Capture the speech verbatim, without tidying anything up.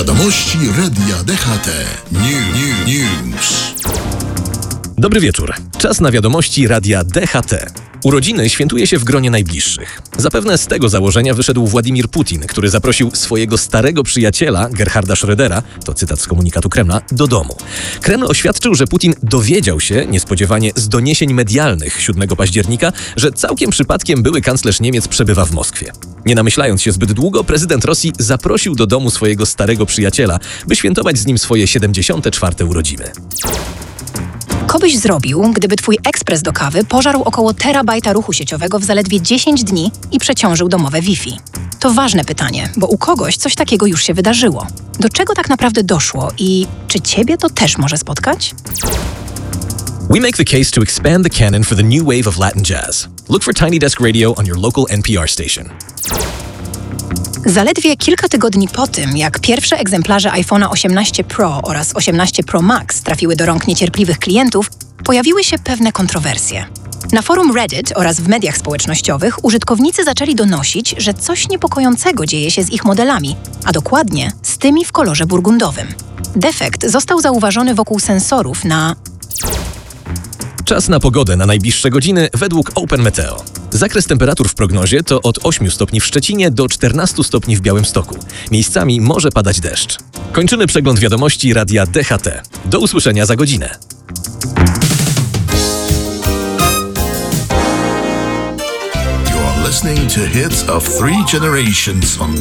Wiadomości Radia D H T. New, new, news. Dobry wieczór. Czas na wiadomości Radia D H T. Urodziny świętuje się w gronie najbliższych. Zapewne z tego założenia wyszedł Władimir Putin, który zaprosił swojego starego przyjaciela, Gerharda Schrödera, to cytat z komunikatu Kremla, do domu. Kreml oświadczył, że Putin dowiedział się, niespodziewanie z doniesień medialnych siódmego października, że całkiem przypadkiem były kanclerz Niemiec przebywa w Moskwie. Nie namyślając się zbyt długo, prezydent Rosji zaprosił do domu swojego starego przyjaciela, by świętować z nim swoje siedemdziesiąte czwarte urodziny. Co byś zrobił, gdyby twój ekspres do kawy pożarł około terabajta ruchu sieciowego w zaledwie dziesięć dni i przeciążył domowe Wi-Fi? To ważne pytanie, bo u kogoś coś takiego już się wydarzyło. Do czego tak naprawdę doszło i czy ciebie to też może spotkać? We make the case to expand the canon for the new wave of Latin jazz. Look for Tiny Desk Radio on your local N P R station. Zaledwie kilka tygodni po tym, jak pierwsze egzemplarze iPhone'a osiemnaście Pro oraz osiemnaście Pro Max trafiły do rąk niecierpliwych klientów, pojawiły się pewne kontrowersje. Na forum Reddit oraz w mediach społecznościowych użytkownicy zaczęli donosić, że coś niepokojącego dzieje się z ich modelami, a dokładnie z tymi w kolorze burgundowym. Defekt został zauważony wokół sensorów na... Czas na pogodę na najbliższe godziny według Open Meteo. Zakres temperatur w prognozie to od ośmiu stopni w Szczecinie do czternastu stopni w Białymstoku. Miejscami może padać deszcz. Kończymy przegląd wiadomości Radia D H T. Do usłyszenia za godzinę. You're listening to Hits of Three Generations on